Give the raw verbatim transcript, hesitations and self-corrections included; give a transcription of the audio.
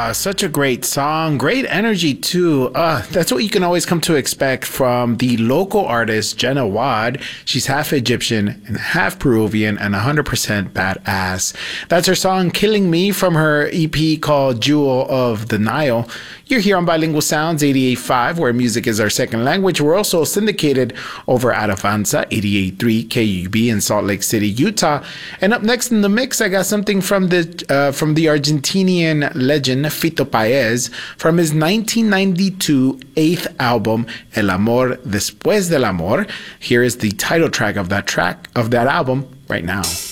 Ah, such a great song. Great energy, too. Uh, that's what you can always come to expect from the local artist, Jenna Wad. She's half Egyptian and half Peruvian and one hundred percent badass. That's her song, Killing Me, from her E P called Jewel of the Nile. You're here on Bilingual Sounds eighty-eight point five, where music is our second language. We're also syndicated over at Avanza eighty-eight point three K U B in Salt Lake City, Utah. And up next in the mix, I got something from the uh, from the Argentinian legend Fito Paez from his nineteen ninety-two eighth album El Amor Después del Amor. Here is the title track of that track of that album right now.